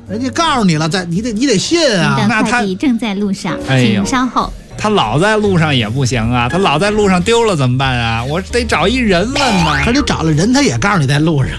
人家告诉你了，你得信啊。 您的快递正在路上，请稍后。 他老在路上也不行啊，他老在路上丢了怎么办啊？我得找一人问嘛。 可你找了人，他也告诉你在路上。